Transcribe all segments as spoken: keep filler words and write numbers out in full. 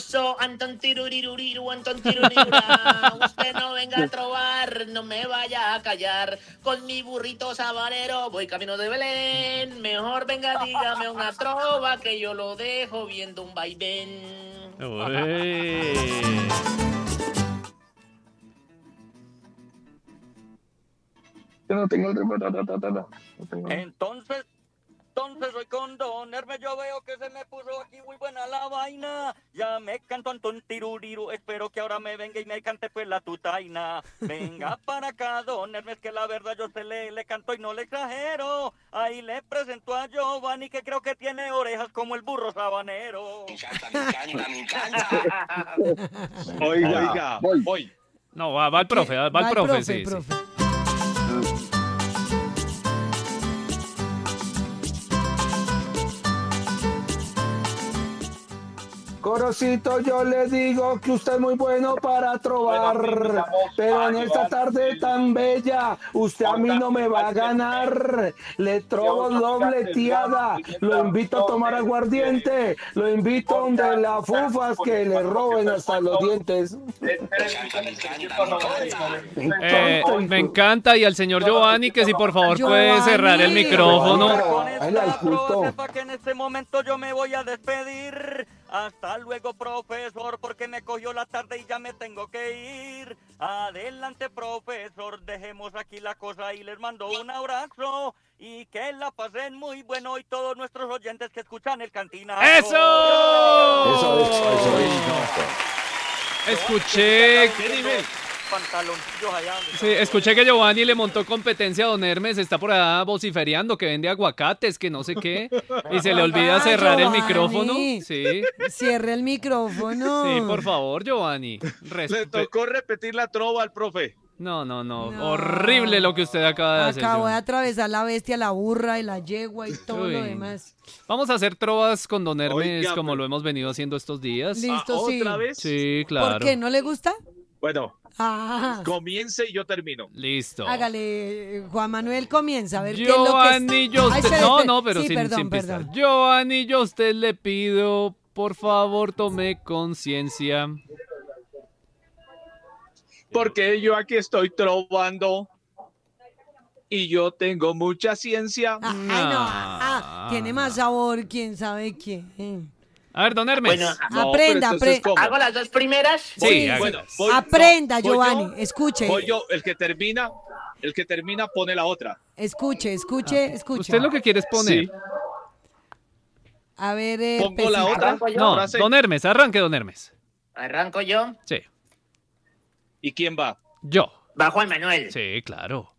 famoso Antón Tiruriruriru, Antón Tirurirura. Usted no venga a trobar, no me vaya a callar. Con mi burrito sabanero voy camino de Belén. Mejor venga, dígame una trova que yo lo dejo viendo un vaivén. Uy. Yo no tengo el ritmo. ta, ta, ta, ta, ta. No tengo- Entonces, entonces soy con Don Hermes, yo veo que se me puso aquí muy buena la vaina. Ya me canto Antón Tiruriru, espero que ahora me venga y me cante pues la tutaina. Venga para acá, Don Hermes, que la verdad yo se le, le canto y no le exagero. Ahí le presento a Giovanni, que creo que tiene orejas como el burro sabanero. Me encanta, me encanta, me encanta. Oiga, Voy. oiga, Voy. voy. No, va, va el profe, va, va el profe, sí, sí. profe. Corocito, yo le digo que usted es muy bueno para trobar, Bueno, pero en a esta llevar tarde el- tan bella, usted a mí no me va a ganar. Le trobo doble tiada, lo invito a tomar aguardiente, lo invito donde las fufas que le roben hasta los dientes. Eh, me encanta, y al señor Giovanni que si por favor puede Giovanni. cerrar el micrófono. Con Ay, la esta disfruto. trova sepa que en este momento yo me voy a despedir. Hasta luego, profesor, porque me cogió la tarde y ya me tengo que ir. Adelante, profesor, dejemos aquí la cosa y les mando un abrazo. Y que la pasen muy bueno y todos nuestros oyentes que escuchan el Cantinazo. ¡Eso! Eso, eso, eso, Escuché, ¿Qué nivel? Pantaloncillos allá. donde sí, están. escuché que Giovanni le montó competencia a Don Hermes, está por allá vociferando que vende aguacates, que no sé qué, y se le olvida Ah, cerrar el Giovanni. micrófono. Sí, Cierre el micrófono. sí, por favor, Giovanni. Le Respe- tocó repetir la trova al profe. No, no, no, No. horrible lo que usted acaba de hacer. Acabo de Giovanni. atravesar la bestia, la burra y la yegua y todo Uy. lo demás. Vamos a hacer trovas con Don Hermes Oiga, como pero- lo hemos venido haciendo estos días. Listo, Ah, sí. ¿otra vez? Sí, claro. ¿Por qué? ¿No le gusta? Bueno, Ah, comience y yo termino. Listo. hágale, Juan Manuel comienza a ver qué es lo que Giovanni, yo Ay, usted... espere, No, espere. no, pero Sí, sin, perdón, sin pistas. perdón. Giovanni, yo a usted le pido, por favor, tome conciencia. Porque yo aquí estoy trovando y yo tengo mucha ciencia. Ah, ay, no, ah, tiene más sabor, quién sabe quién. A ver, Don Hermes. Bueno, No, aprenda, pero entonces, apre- ¿cómo? ¿hago las dos primeras? Sí, sí, hágalo. Bueno, voy- Aprenda, no, voy Giovanni, yo, escuche, Voy yo, el que termina, el que termina pone la otra. escuche, escuche, escuche. Usted lo que quiere es poner. Sí. A ver, eh, Pongo la Pesito. otra. Arranco yo. No, frase. Don Hermes, arranque, Don Hermes. Arranco yo. Sí. ¿Y quién va? Yo. Va Juan Manuel. Sí, claro.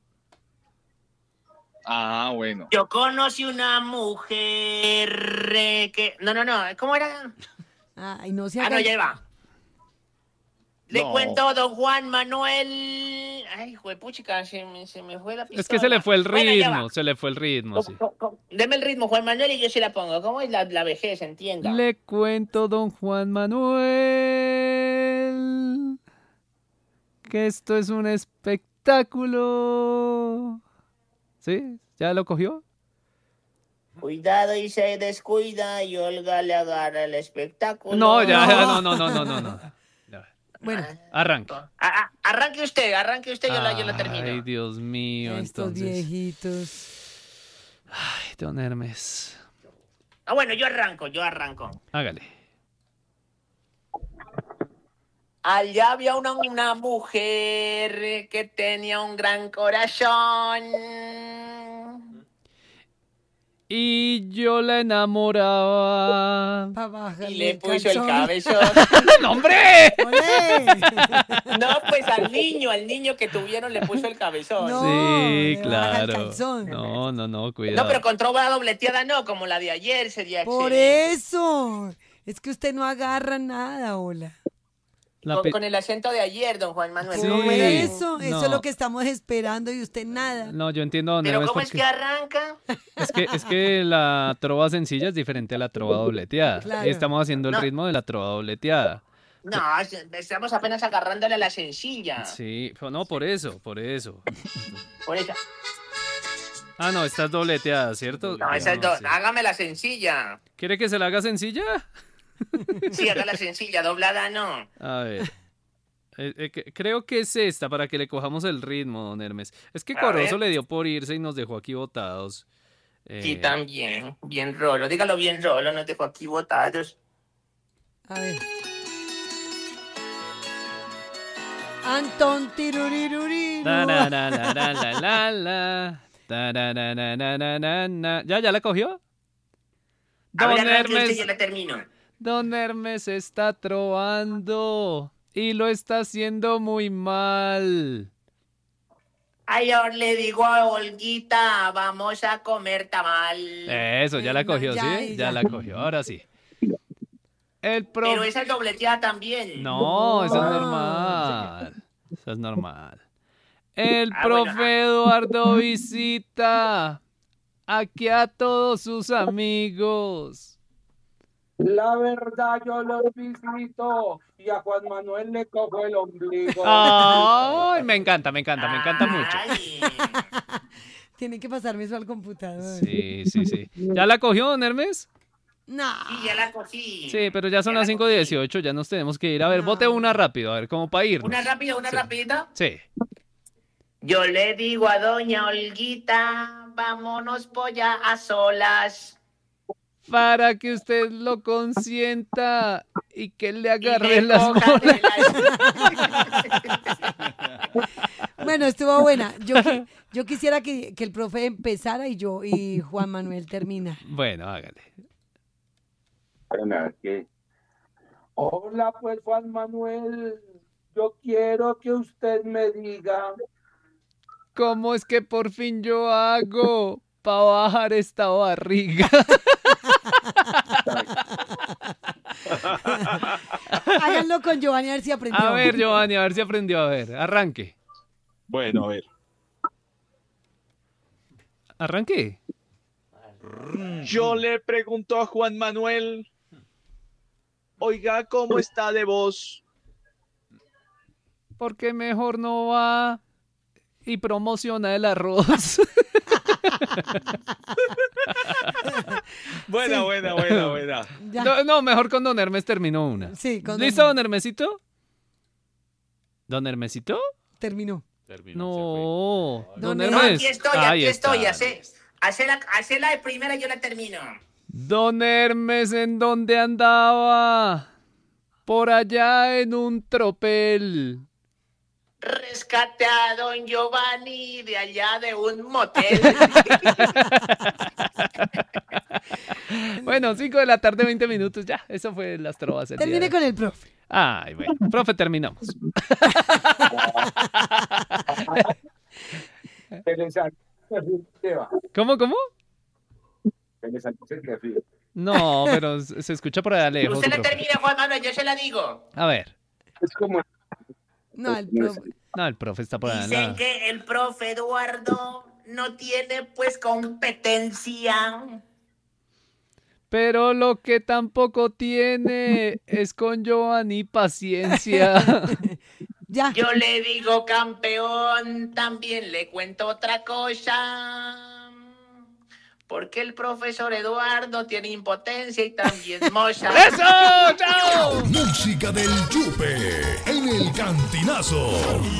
Ah, bueno. Yo conocí una mujer eh, que... No, no, no. ¿Cómo era? Ay, no se Ah, haga- no, ya va. Le No. cuento, don Juan Manuel... Ay, juepuchica, se me, se me fue la pistola. Es que se le fue el Bueno, ya ritmo, va. se le fue el ritmo, sí. Co- co- Deme el ritmo, Juan Manuel, y yo se la pongo. ¿Cómo es la, la vejez? Entienda. Le cuento, Don Juan Manuel, que esto es un espectáculo. ¿Sí? ¿Ya lo cogió? Cuidado y se descuida y Olga le agarra el espectáculo. No, ya, ya, no, no, no, no, no, no. Ya. Bueno, Arranque. Ah, ah, arranque usted, arranque usted, yo la, yo la termino. Ay, Dios mío, estos entonces. viejitos. Ay, Don Hermes. Ah, bueno, yo arranco, yo arranco. Hágale. Allá había una, una mujer que tenía un gran corazón. Y yo la enamoraba. Pa' bajarle Y le el puso el calzón. cabezón. ¡No, hombre! ¡Olé! No, pues al niño, al niño que tuvieron le puso el cabezón. No. Sí, le baja el claro. calzón. No, no, no, cuidado. No, pero con trova dobleteada no, como la de ayer sería Por excelente. eso. Es que usted no agarra nada, hola. La Con, pe- con el acento de ayer, don Juan Manuel. Sí. ¿Cómo Por era? eso, eso no. es lo que estamos esperando y usted nada. No, yo entiendo a Don Pero Hermes ¿cómo es porque que arranca? es que, es que la trova sencilla es diferente a la trova dobleteada. Claro. Estamos haciendo el No. ritmo de la trova dobleteada. No, estamos apenas agarrándole a la sencilla. Sí, pero no, por eso, por eso. Por eso. Ah, no, esta es dobleteada, ¿cierto? No, esa es No, do- sí. hágame la sencilla. ¿Quiere que se la haga sencilla? Sí, haga la sencilla, doblada no. A ver. Eh, eh, que- creo que es esta para que le cojamos el ritmo, don Hermes. Es que A Corozo ver. le dio por irse y nos dejó aquí botados. Eh, Sí, también. Bien rolo. Dígalo bien rolo, nos dejó aquí botados. A ver. Anton tiruriruriru. la, la, la, la, la, la, la, la. Ta, ra, ra, ra, ra, ra, ra, ra. ¿Ya, ya la cogió? A Don ver, arranque usted, Hermes, yo la termino. Don Hermes está trovando y lo está haciendo muy mal. Ay, ahora le digo a Olguita, vamos a comer tamal. Eso, ya la Venga, cogió, ya, ¿sí? ya. Ya la cogió, ahora sí. El pro... Pero esa es dobleteada también. No, eso es No. normal. Eso es normal. El Ah, profe bueno, ah. Eduardo visita aquí a todos sus amigos. La verdad yo los visito y a Juan Manuel le cojo el ombligo. Ay, me encanta, me encanta, me encanta mucho. Ay. Tiene que pasarme eso al computador. Sí, sí, sí. ¿Ya la cogió, don Hermes? No. Sí, ya la cogí. Sí, pero ya son Ya las la cinco cogí. dieciocho, ya nos tenemos que ir. A ver, No. bote una rápido, a ver, como para irnos. Una rápida, una Sí. rapidita. Sí. Yo le digo a doña Olguita, vámonos polla a solas. Para que usted lo consienta y que le Y agarre me las coja de bolas. las- Bueno, estuvo buena. Yo, qui- yo quisiera que, que el profe empezara y yo y Juan Manuel termina. Bueno, hágale. Hola, pues Juan Manuel, yo quiero que usted me diga, ¿Cómo es que por fin yo hago para bajar esta barriga? Háganlo con Giovanni a ver si aprendió. A ver, Giovanni, a ver si aprendió. A ver, arranque. Bueno, a ver. Arranque. Yo le pregunto a Juan Manuel, oiga, ¿cómo está de voz? ¿Por qué mejor no va y promociona el arroz? Buena, Sí. buena, buena, buena. Ya. No, no, mejor con don Hermes terminó una. Sí, con ¿Listo, don Hermesito? ¿Don Hermesito? Terminó. No. Don Don No, Hermes. aquí estoy, Ahí aquí estoy. está. Hace, hace, la, hace la de primera y yo la termino. Don Hermes, ¿en dónde andaba? Por allá en un tropel. Rescate a don Giovanni de allá de un motel. Bueno, cinco de la tarde, veinte minutos. Ya, eso fue las trovas. el día Termine de con el profe. hoy. Ay, bueno. Profe, terminamos. ¿Cómo, cómo? No, pero se se escucha por allá lejos. Usted la profe. termina, Juan Manuel, yo se la digo. A ver. es como No, el profe. No, el profe está por allá. Dicen nada. que el profe Eduardo no tiene pues competencia. Pero lo que tampoco tiene es con Giovanni paciencia. Ya. Yo le digo campeón, también le cuento otra cosa. Porque el profesor Eduardo tiene impotencia y también mocha. ¡Eso! ¡Chao! Música del Yupe en el Cantinazo.